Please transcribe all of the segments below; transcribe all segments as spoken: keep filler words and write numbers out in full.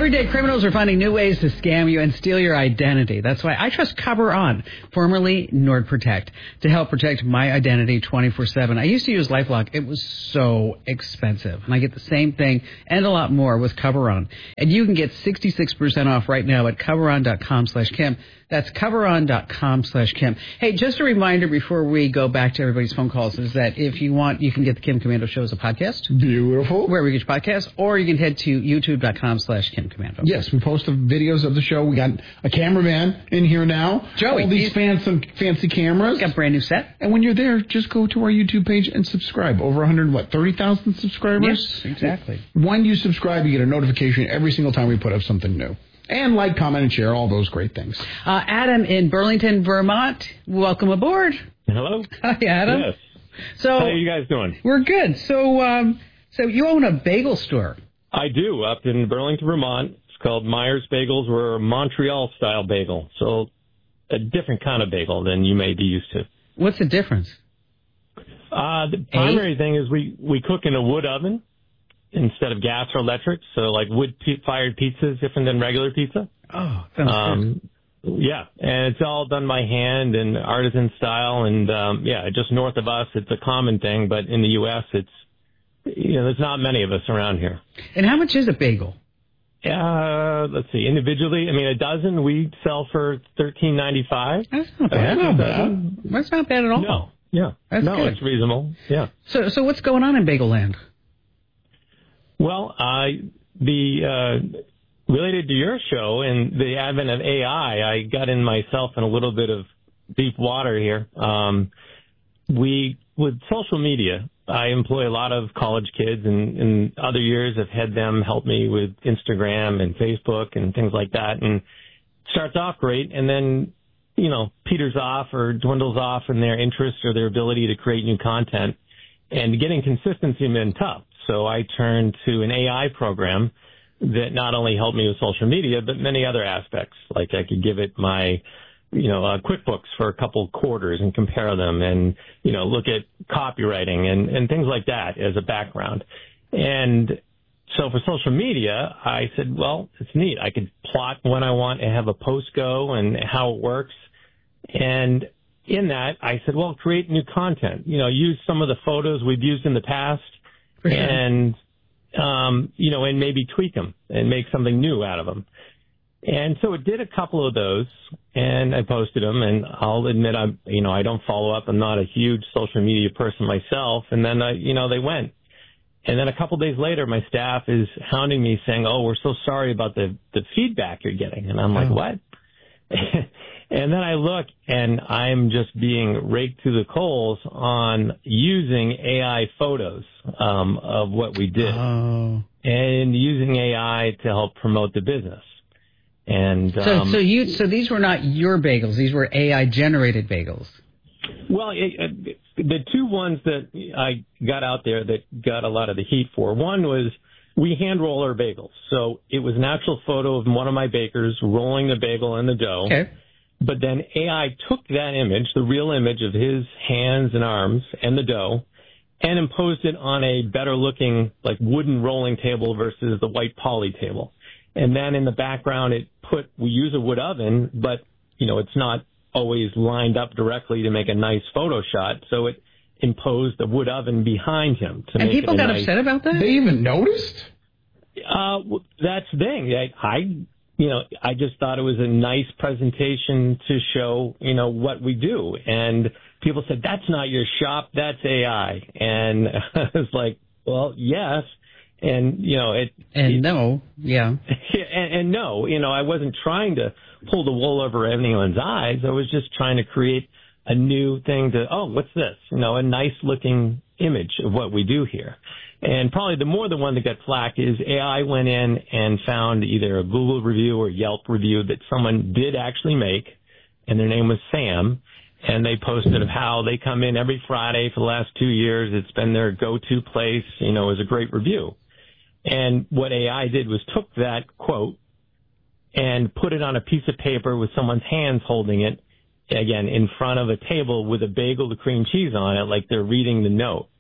Everyday criminals are finding new ways to scam you and steal your identity. That's why I trust Cover On, formerly NordProtect, to help protect my identity twenty-four seven. I used to use LifeLock. It was so expensive. And I get the same thing and a lot more with Cover On. And you can get sixty-six percent off right now at coveron.com slash Kim. That's coveron.com slash Kim. Hey, just a reminder before we go back to everybody's phone calls is that if you want, you can get the Kim Commando Show as a podcast. Beautiful. Wherever you get your podcast, or you can head to youtube.com slash Kim Commando. Yes, we post the videos of the show. We got a cameraman in here now. Joey. All these fancy, fancy cameras. Got a brand new set. And when you're there, just go to our YouTube page and subscribe. Over one hundred, what, thirty thousand subscribers? Yes, exactly. When you subscribe, you get a notification every single time we put up something new. And like, comment, and share, all those great things. Uh, Adam in Burlington, Vermont, welcome aboard. Hello. Hi, Adam. Yes. So, how are you guys doing? We're good. So, um, so you own a bagel store. I do, up in Burlington, Vermont. It's called Myers Bagels. We're a Montreal-style bagel, so a different kind of bagel than you may be used to. What's the difference? Uh, the primary thing is we, we cook in a wood oven instead of gas or electric, so like wood-fired pizza is different than regular pizza. Oh, sounds um, good. Yeah, and it's all done by hand and artisan style, and um, yeah, just north of us, it's a common thing, but in the U S, it's, you know, there's not many of us around here. And how much is a bagel? Uh, let's see, individually, I mean, a dozen we sell for thirteen ninety-five. That's not bad. That's not bad. That's not bad at all. No, yeah, That's no, good. It's reasonable. Yeah. So, so what's going on in Bagel Land? Well, I the uh, related to your show and the advent of A I, I got in myself in a little bit of deep water here. Um, we with social media, I employ a lot of college kids, and in other years I've had them help me with Instagram and Facebook and things like that. And it starts off great, and then, you know, peters off or dwindles off in their interest or their ability to create new content. And getting consistency has been tough. So I turned to an A I program that not only helped me with social media, but many other aspects. Like I could give it my, you know, uh, QuickBooks for a couple quarters and compare them and, you know, look at copywriting and, and things like that as a background. And so for social media, I said, well, it's neat. I could plot when I want to have a post go and how it works. And in that, I said, well, create new content. You know, use some of the photos we've used in the past For sure. and, um, you know, and maybe tweak them and make something new out of them. And so it did a couple of those, and I posted them, and I'll admit I'm, you know, I don't follow up. I'm not a huge social media person myself. And then, I, you know, they went. And then a couple of days later, my staff is hounding me saying, oh, we're so sorry about the, the feedback you're getting. And I'm like, oh. what? And then I look, and I'm just being raked to the coals on using A I photos um, of what we did, Oh. and using A I to help promote the business. And So, um, so you, so these were not your bagels; these were A I generated bagels. well, it, it, the two ones that I got out there that got a lot of the heat for, one was we hand roll our bagels. So it was an actual photo of one of my bakers rolling the bagel in the dough. Okay. But then A I took that image, the real image of his hands and arms and the dough, and imposed it on a better looking, like, wooden rolling table versus the white poly table. And then in the background, it put, we use a wood oven, but, you know, it's not always lined up directly to make a nice photo shot. So it imposed a wood oven behind him to And make people it a got nice, upset about that? They even noticed? Uh, w- that's the thing. I, I, you know, I just thought it was a nice presentation to show, you know, what we do. And people said, that's not your shop, that's A I. And I was like, well, yes. And, you know, it... And it, no, yeah. And, and no, you know, I wasn't trying to pull the wool over anyone's eyes. I was just trying to create a new thing to, oh, what's this? You know, a nice looking image of what we do here. And probably the more the one that got flack is A I went in and found either a Google review or Yelp review that someone did actually make, and their name was Sam, and they posted of how they come in every Friday for the last two years. It's been their go-to place, you know, it was a great review. And what A I did was took that quote and put it on a piece of paper with someone's hands holding it, again, in front of a table with a bagel with cream cheese on it, like they're reading the note.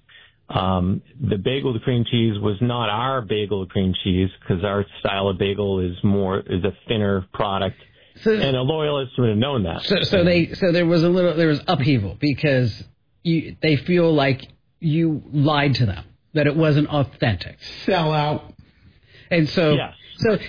um, the bagel with cream cheese was not our bagel with cream cheese because our style of bagel is more is a thinner product. So, and a loyalist would have known that. So, so they, so there was a little, there was upheaval because you, they feel like you lied to them, that it wasn't authentic. Sell out. And so, yes. so